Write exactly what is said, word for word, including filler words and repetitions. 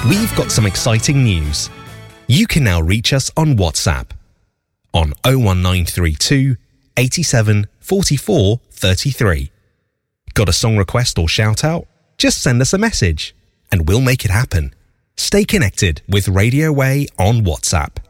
We've got some exciting news. You can now reach us on WhatsApp on oh one nine three two, eight seven, four four, three three. Got a song request or shout out? Just send us a message and we'll make it happen. Stay connected with Radio Way on WhatsApp.